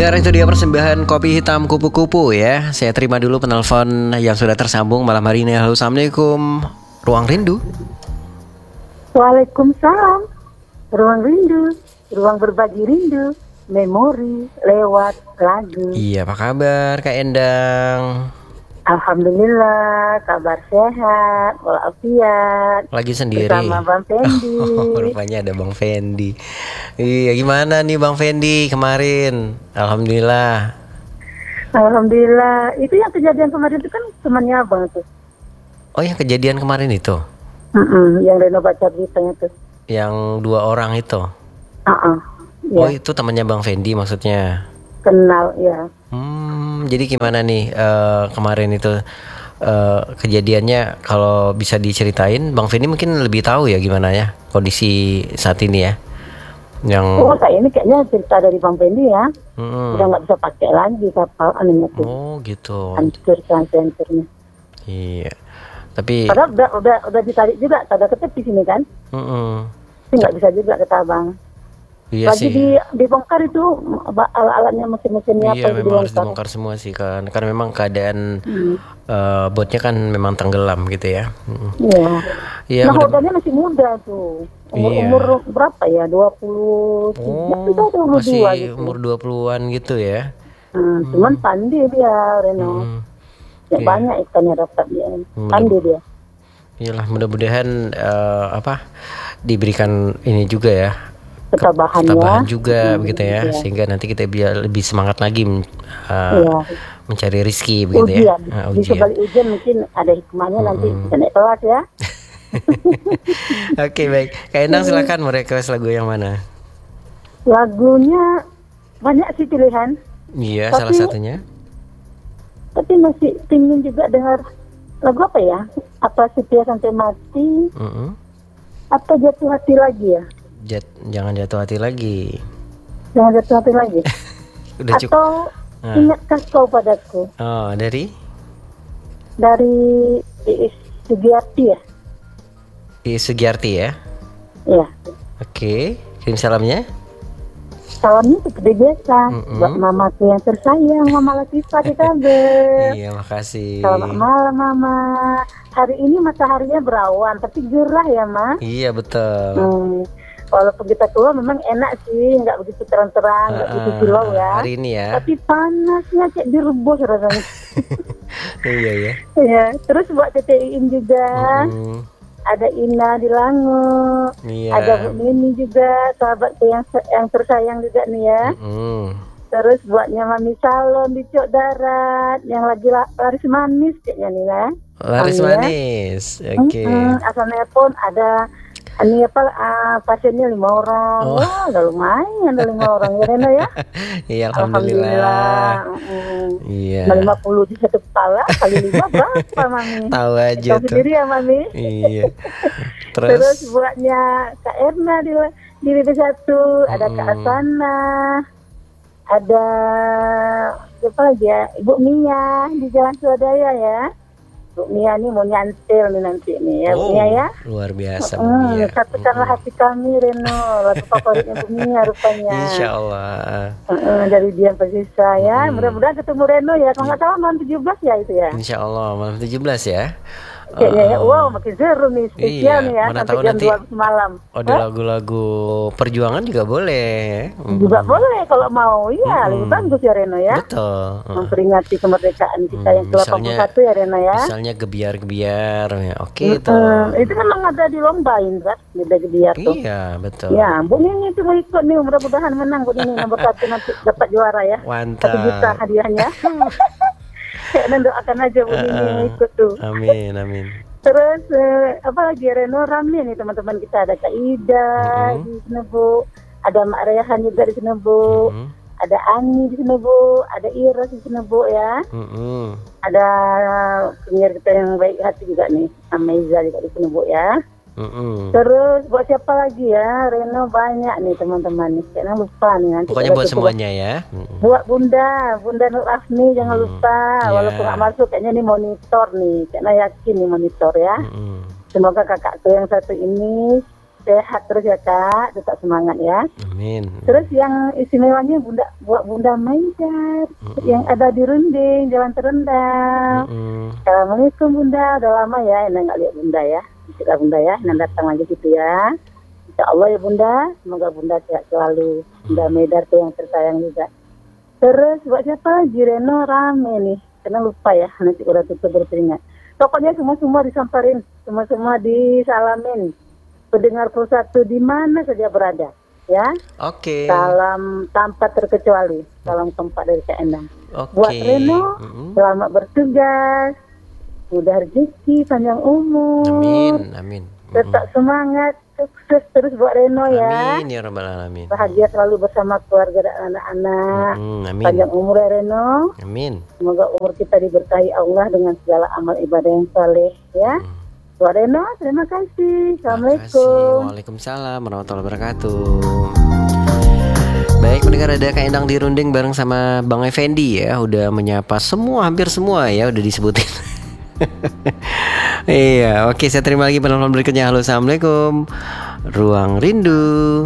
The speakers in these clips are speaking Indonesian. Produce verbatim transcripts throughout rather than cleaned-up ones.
Pendengar, itu dia persembahan kopi hitam kupu-kupu ya. Saya terima dulu penelpon yang sudah tersambung malam hari ini. Halo, Assalamualaikum. Ruang Rindu. Waalaikumsalam. Ruang Rindu, ruang berbagi rindu, memori lewat lagu. Iya, apa kabar Kak Endang? Alhamdulillah, kabar sehat, walafiat. Lagi sendiri bersama Bang Fendi. Oh, rupanya ada Bang Fendi. Iya, gimana nih Bang Fendi kemarin? Alhamdulillah. Alhamdulillah. Itu yang kejadian kemarin itu kan temannya Abang tuh. Oh, yang kejadian kemarin itu? Mm-mm, yang Reno baca beritanya tuh. Yang dua orang itu? Uh-uh, Oh, ya. itu temannya Bang Fendi maksudnya? Kenal, ya. Hmm, jadi gimana nih uh, kemarin itu uh, kejadiannya? Kalau bisa diceritain, Bang Fendi mungkin lebih tahu ya gimana ya kondisi saat ini ya. Yang Oh, kayak ini kayaknya cerita dari Bang Fendi ya. hmm. Udah nggak bisa pakai lagi kapal anunya tuh. Oh gitu. Hancur kan hancurnya. Iya. Tapi Padahal udah udah udah ditarik juga, ada ketep di sini kan. mm-mm. Tapi nggak bisa juga kata Abang. Iya Lagi sih. di dibongkar itu alat-alatnya mesin-mesinnya Iya apa memang harus dibongkar. dibongkar semua sih kan. Karena memang keadaan Hmm. uh, botnya kan memang tenggelam gitu ya. Mm. Iya. Iya. Nah, mudah- hodanya masih muda tuh. Umur Iya. umur berapa ya? dua puluh tiga Oh, itu dua puluh dua masih gitu. umur dua puluhan gitu ya. Hmm, cuman pandai dia Reno. Hmm. Ya, Iya. banyak ikannya dapat dia. Hmm. Pandai dia. Iyalah, mudah-mudahan eh, apa diberikan ini juga ya Ketabahan ya. ketabahan juga Hmm, begitu ya, iya. sehingga nanti kita biar lebih semangat lagi men- eh, Iya. mencari rezeki begitu ya. Ujian. Ah, Di ujian. sebalik ujian mungkin ada hikmahnya nanti bisa naik kelas ya. Oke, baik. Kak Endang silakan mau request lagu yang mana? Lagunya banyak sih pilihan. Iya, Tapi- salah satunya. Tapi masih pingin juga dengar lagu apa ya? Apa Setia Sampai Mati? Mm-mm. Atau Jatuh Hati Lagi ya? Jat- jangan jatuh hati lagi. Jangan Jatuh Hati Lagi. Udah cukup. Atau Ah. Ingatkah Kau Padaku? Oh, dari Dari Iis Sugiarti ya? Iis Sugiarti ya. Iya. Oke, kirim salamnya. Salamnya seperti biasa. Mm-mm. Buat mamaku yang tersayang, Mama Latifah di Kaber. Iya, makasih. Selamat malam Mama. Hari ini mataharinya berawan, tapi gerah ya Ma. Iya, betul. Hmm. Walaupun kita keluar memang enak sih, nggak begitu terang-terang, nggak Ah, begitu silau ya. hari ini ya. Tapi panasnya kayak direbus rasanya. Iya ya. Ya, terus buat T T I in juga. Mm, Ada Ina di Lango. iya. Ada Bu Nini juga, sahabatku yang yang tersayang juga nih ya. Mm, Terus buatnya Mami Salon di Cok Darat, yang lagi la- laris manis kayaknya nih ya. laris Mami ya. manis. Oke. Mm-mm, asalnya pun ada ini apa ah, pasiennya lima orang. Oh. Wah, udah lumayan ada lima orang ya Rena ya. Iya, alhamdulillah. Mm-mm. Iya. Nah, lima puluh di satu kepala kali lima berapa Mami? Tahu aja Tahu tuh. sendiri ya Mami. Iya. Terus, Terus, buatnya Kak Erna di di B B satu, ada Kak Mm-mm. Asana, ada siapa lagi ya? Ibu Mia di Jalan Swadaya ya. Bu Mia ini mau nyantil nih nanti nih ya, Bu oh, Mia ya. luar biasa Bu Hmm, Mia. satukanlah hati kami Reno, lagu favoritnya Bu Mia rupanya. Insya Allah. Heeh, dari Dian Persisa ya. Hmm. Mudah-mudahan ketemu Reno ya. Kalau nggak salah malam tujuh belas ya itu ya. Insya Allah malam tujuh belas ya. Kayaknya ya, Oh. wow makin seru nih, spesial Iya, nih ya, mana sampai tahu jam nanti dua malam. Ada Hah? lagu-lagu perjuangan juga boleh. Mm. Juga boleh kalau mau, iya Mm-mm. lebih bagus ya Reno ya. Betul. Heeh. Memperingati kemerdekaan kita Hmm, yang ke delapan puluh satu ya Reno ya. Misalnya gebiar-gebiar ya. Oke Mm-mm. tuh. Itu memang ada di lomba Indra, di Gebiar tuh. Iya, betul. Ya, Bu Nini itu mau ikut nih, mudah-mudahan menang Bu Nini nomor satu nanti dapat juara ya. Satu juta Mantap. hadiahnya. Kayaknya doakan aja Bu Nini Uh-uh. ikut tuh. Amin, amin. Terus eh, apa lagi Reno, rame nih teman-teman kita, ada Kak Ida Mm-mm. di sana Bu, ada Mak Rehan juga di sana Bu, Mm-mm. ada Ani di sana Bu, ada Iras di sana Bu ya, Mm-mm. ada penyiar kita yang baik hati juga nih, Ameza juga di sana Bu ya. Mm-mm. Terus buat siapa lagi ya Reno, banyak nih teman-teman nih, kayaknya lupa nih nanti. Pokoknya kita buat coba- semuanya ya. Mm-mm. Buat Bunda, Bunda Nur Afni jangan Hmm, lupa, ya. walaupun nggak masuk kayaknya nih monitor nih, kayaknya yakin nih monitor ya. Mm-mm. Semoga kakakku yang satu ini sehat terus ya Kak, tetap semangat ya. Amin. Terus yang istimewanya Bunda buat Bunda Maijar Mm-mm. yang ada di Runding, Jalan Terendam. Mm-mm. Assalamualaikum Bunda, udah lama ya Ina nggak lihat Bunda ya. Kita Bunda ya, Ina datang lagi gitu ya. Insya Allah ya Bunda, semoga Bunda sehat selalu. Bunda Medar tuh yang tersayang juga. Terus buat siapa? Jireno rame nih, karena lupa ya, nanti udah tutup berperingat. Pokoknya semua-semua disamperin, semua-semua disalamin. Pendengar puluh satu di mana saja berada, ya. Oke. Salam tanpa terkecuali, salam keempat dari Kak Endang. Oke. Buat Reno, Mm-mm. selamat bertugas, mudah rezeki, panjang umur, Amin, amin. Mm-mm. tetap semangat, sukses terus buat Reno ya. Amin ya rabbal alamin. Bahagia selalu bersama keluarga dan anak-anak. Mm, amin. Panjang umur ya Reno. Amin. Semoga umur kita diberkahi Allah dengan segala amal ibadah yang saleh ya. Mm. Buat Reno, terima kasih. Terima kasih. Assalamualaikum. Waalaikumsalam warahmatullahi wabarakatuh. Baik, pendengar, ada Kak Endang di Runding bareng sama Bang Effendi ya. Udah menyapa semua, hampir semua ya udah disebutin. Iya, oke, saya terima lagi penelpon berikutnya. Halo, assalamualaikum. Ruang Rindu.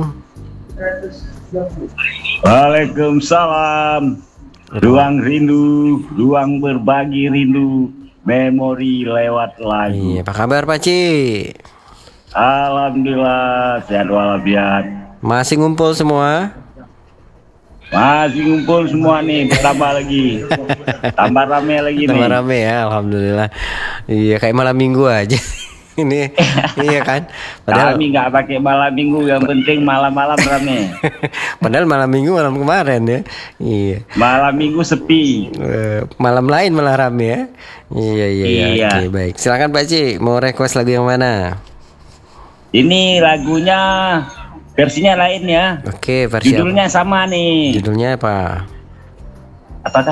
Waalaikumsalam. Ruang rindu, ruang berbagi rindu, memori lewat lagu. Iya, apa kabar Pak Ci? Alhamdulillah sehat walafiat. Masih ngumpul semua? Masih ngumpul semua nih, bertambah lagi. Tambah rame lagi nih. Tambah rame ya, alhamdulillah. Iya, kayak malam minggu aja. Ini, iya kan? Padahal, Kami nggak pakai malam minggu, yang penting malam-malam rame. padahal malam minggu malam kemarin ya. Iya. Malam minggu sepi. Eh, malam lain malah rame ya. Iya iya iya. Iya. Oke, baik. Silakan Pak Ci, mau request lagu yang mana? Ini lagunya versinya lain ya. Oke, versi apa? Judulnya sama nih. Judulnya apa? Apakah?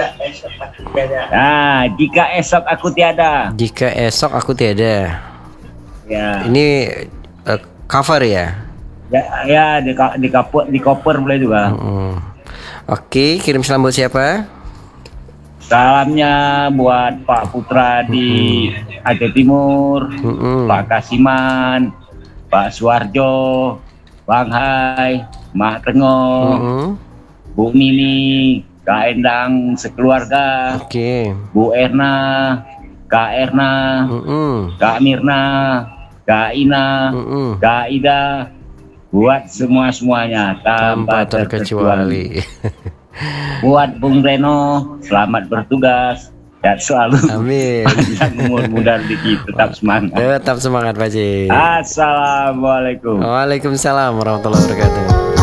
Nah, jika esok aku tiada. Jika esok aku tiada. Ya. Ini eh, cover ya. Ya, ya di ka- di kapur di koper boleh juga. Mm. Oke, kirim salam buat siapa? Salamnya buat Pak Putra di Aceh Timur, Mm-mm. Pak Kasiman, Pak Suwarjo, Bang Hai, Mak Tengok, Mm-mm. Bu Mimi, Kak Endang sekeluarga, Oke. Bu Erna, Kak Erna, Mm-mm. Kak Mirna, Kak Ina, Mm-mm. Kak Ida, buat semua-semuanya Tanpa tanpa terkecuali. terkecuali. Buat Bung Reno, selamat bertugas dan selalu Amin. panjang umur, muda rezeki, tetap semangat. Tetap semangat Pak Ci. Assalamualaikum. Waalaikumsalam warahmatullahi wabarakatuh.